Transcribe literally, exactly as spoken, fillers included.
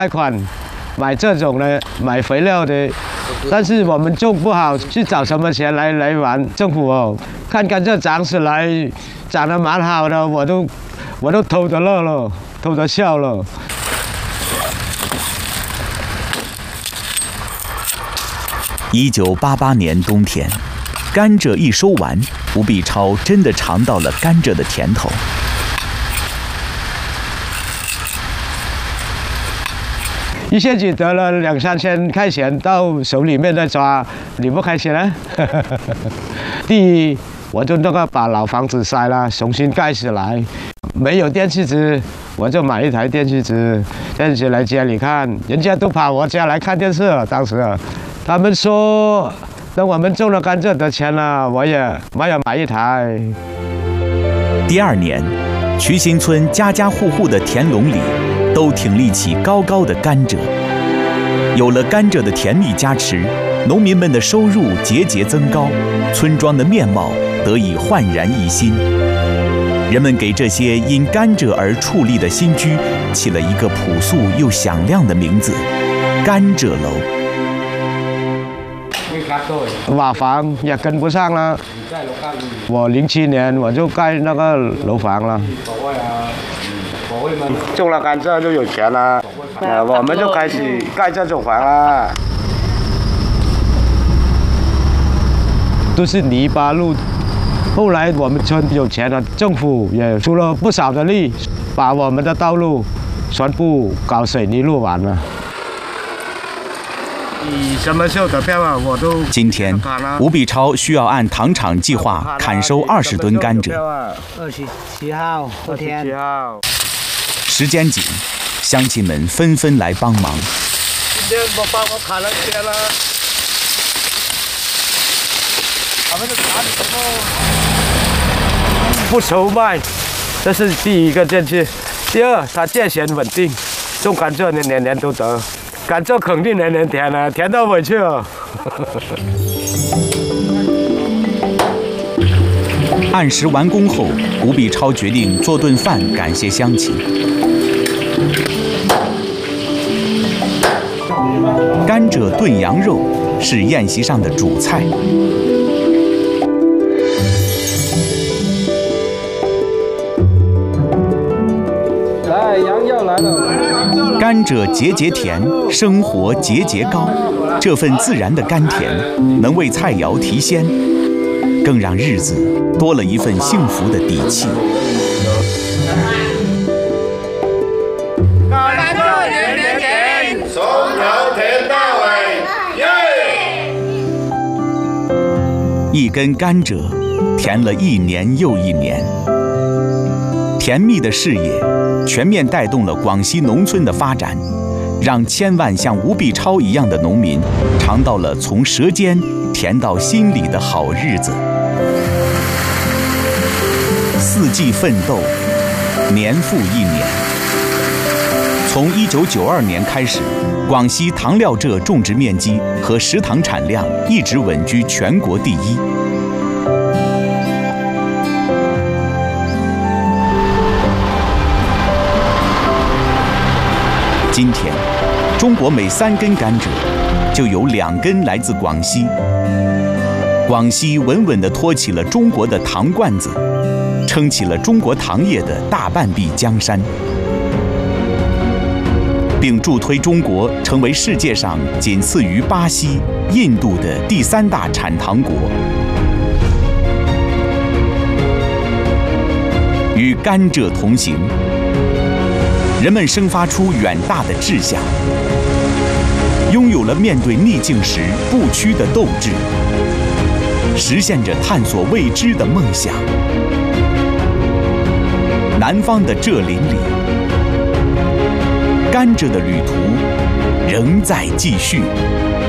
贷款买这种的买肥料的，但是我们种不好，去找什么钱来来玩？政府哦，看甘蔗长起来，长得蛮好的，我都我都偷着乐了，偷着笑了。 一九八八年冬天，甘蔗一收完，吴必超真的尝到了甘蔗的甜头。 一下子得了两三千块钱到手里面再抓，你不开心啊？第一，我就那个把老房子拆了，重新盖起来。没有电视机，我就买一台电视机，电视机来家里看，人家都跑我家来看电视了。当时，他们说等我们种了甘蔗得钱了，我也我也买一台。 第二年，渠新村家家户户的田垄里都挺立起高高的甘蔗。有了甘蔗的甜蜜加持，农民们的收入节节增高，村庄的面貌得以焕然一新。人们给这些因甘蔗而矗立的新居起了一个朴素又响亮的名字——甘蔗楼。 瓦房也跟不上了，我零七年我就盖那个楼房了。种了甘蔗就有钱了，呃，我们就开始盖这种房了。都是泥巴路。后来我们村有钱了，政府也出了不少的力，把我们的道路全部搞水泥路完了。你什么时候的票啊？我都今天，吴必超需要按糖厂计划砍收二十吨甘蔗。 二十七号，后天。 时间紧，乡亲们纷纷来帮忙。 今天我帮我砍了一天了。他们的茶什么？不愁卖，这是第一个电器。第二，它价钱稳定，种甘蔗的年年都得。甘蔗肯定年年甜啊，甜到尾去了。 按时完工后，吴必超决定做顿饭感谢乡亲。甘蔗炖羊肉是宴席上的主菜。 来，羊肉来了。 甘蔗节节甜，生活节节高。这份自然的甘甜，能为菜肴提鲜，更让日子多了一份幸福的底气。 甘蔗年年甜，从头甜到尾，耶！ 一根甘蔗，甜了一年又一年。甜蜜的事业全面带动了广西农村的发展，让千万像吴必超一样的农民尝到了从舌尖甜到心里的好日子。四季奋斗，年复一年。从一九九二年开始，广西糖料蔗种植面积和食糖产量一直稳居全国第一。今天，中国每三根甘蔗，就有两根来自广西。广西稳稳地托起了中国的糖罐子，撑起了中国糖业的大半壁江山，并助推中国成为世界上仅次于巴西、印度的第三大产糖国。与甘蔗同行，人们生发出远大的志向，拥有了面对逆境时不屈的斗志，实现着探索未知的梦想。南方的蔗林里，甘蔗的旅途仍在继续。